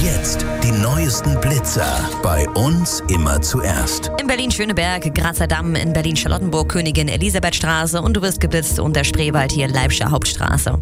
jetzt die neuesten Blitzer. Bei uns immer zuerst. In Berlin-Schöneberg, Grazer Damm, in Berlin-Charlottenburg, Königin Elisabethstraße und du wirst geblitzt unter Spreewald hier Leipziger Hauptstraße.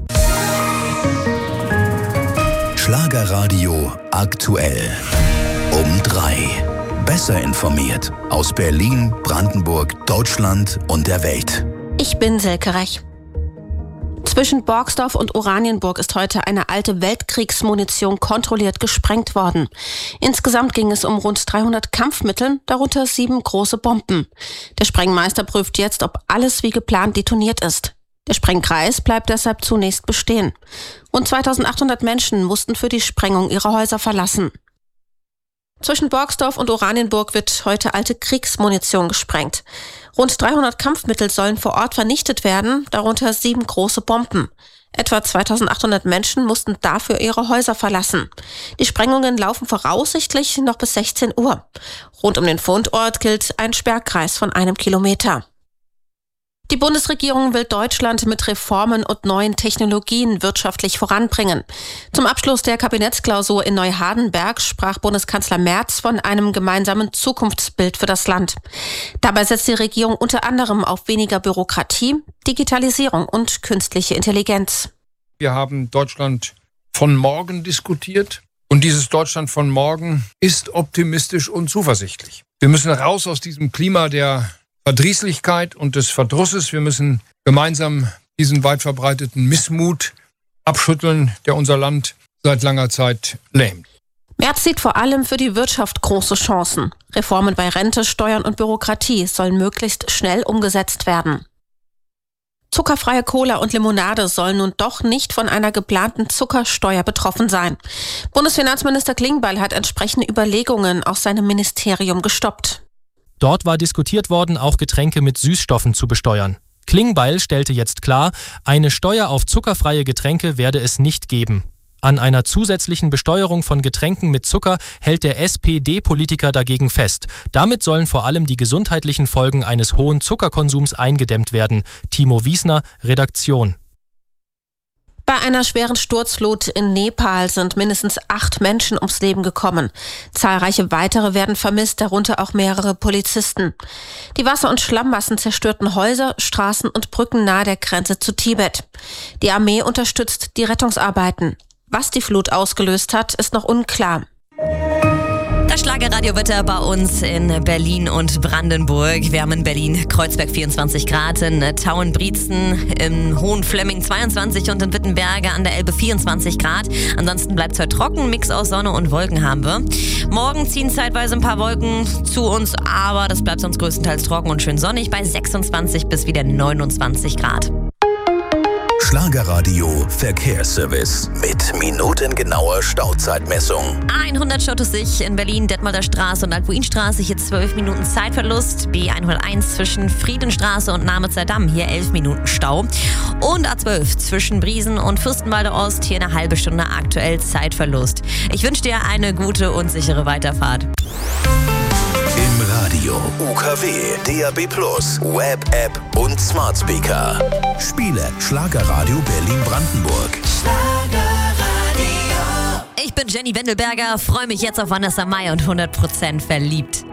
Schlagerradio aktuell. Um 3. Besser informiert aus Berlin, Brandenburg, Deutschland und der Welt. Ich bin Silke Rech. Zwischen Borgsdorf und Oranienburg ist heute eine alte Weltkriegsmunition kontrolliert gesprengt worden. Insgesamt ging es um rund 300 Kampfmittel, darunter 7 große Bomben. Der Sprengmeister prüft jetzt, ob alles wie geplant detoniert ist. Der Sprengkreis bleibt deshalb zunächst bestehen. Rund 2800 Menschen mussten für die Sprengung ihre Häuser verlassen. Zwischen Borgsdorf und Oranienburg wird heute alte Kriegsmunition gesprengt. Rund 300 Kampfmittel sollen vor Ort vernichtet werden, darunter 7 große Bomben. Etwa 2800 Menschen mussten dafür ihre Häuser verlassen. Die Sprengungen laufen voraussichtlich noch bis 16 Uhr. Rund um den Fundort gilt ein Sperrkreis von 1 Kilometer. Die Bundesregierung will Deutschland mit Reformen und neuen Technologien wirtschaftlich voranbringen. Zum Abschluss der Kabinettsklausur in Neuhardenberg sprach Bundeskanzler Merz von einem gemeinsamen Zukunftsbild für das Land. Dabei setzt die Regierung unter anderem auf weniger Bürokratie, Digitalisierung und künstliche Intelligenz. Wir haben Deutschland von morgen diskutiert und dieses Deutschland von morgen ist optimistisch und zuversichtlich. Wir müssen raus aus diesem Klima der Verdrießlichkeit und des Verdrusses. Wir müssen gemeinsam diesen weit verbreiteten Missmut abschütteln, der unser Land seit langer Zeit lähmt. Merz sieht vor allem für die Wirtschaft große Chancen. Reformen bei Rente, Steuern und Bürokratie sollen möglichst schnell umgesetzt werden. Zuckerfreie Cola und Limonade sollen nun doch nicht von einer geplanten Zuckersteuer betroffen sein. Bundesfinanzminister Klingbeil hat entsprechende Überlegungen aus seinem Ministerium gestoppt. Dort war diskutiert worden, auch Getränke mit Süßstoffen zu besteuern. Klingbeil stellte jetzt klar, eine Steuer auf zuckerfreie Getränke werde es nicht geben. An einer zusätzlichen Besteuerung von Getränken mit Zucker hält der SPD-Politiker dagegen fest. Damit sollen vor allem die gesundheitlichen Folgen eines hohen Zuckerkonsums eingedämmt werden. Timo Wiesner, Redaktion. Bei einer schweren Sturzflut in Nepal sind mindestens 8 Menschen ums Leben gekommen. Zahlreiche weitere werden vermisst, darunter auch mehrere Polizisten. Die Wasser- und Schlammmassen zerstörten Häuser, Straßen und Brücken nahe der Grenze zu Tibet. Die Armee unterstützt die Rettungsarbeiten. Was die Flut ausgelöst hat, ist noch unklar. Das Schlagerradiowetter bei uns in Berlin und Brandenburg. Wir haben in Berlin Kreuzberg 24 Grad, in Tauenbrietzen, im Hohenflemming 22 und in Wittenberge an der Elbe 24 Grad. Ansonsten bleibt es heute trocken, Mix aus Sonne und Wolken haben wir. Morgen ziehen zeitweise ein paar Wolken zu uns, aber das bleibt sonst größtenteils trocken und schön sonnig bei 26 bis wieder 29 Grad. Schlagerradio Verkehrsservice mit minutengenauer Stauzeitmessung. A100 staut es sich in Berlin, Detmolder Straße und Albuinstraße, hier 12 Minuten Zeitverlust. B101 zwischen Friedenstraße und Nametzer Damm, hier 11 Minuten Stau. Und A12 zwischen Briesen und Fürstenwalde Ost, hier eine halbe Stunde aktuell Zeitverlust. Ich wünsche dir eine gute und sichere Weiterfahrt. Im Radio, UKW, DAB+, Web-App und Smart Speaker. Spiele Schlagerradio Berlin-Brandenburg. Ich bin Jenny Wendelberger, freue mich jetzt auf Vanessa Mai und 100% verliebt.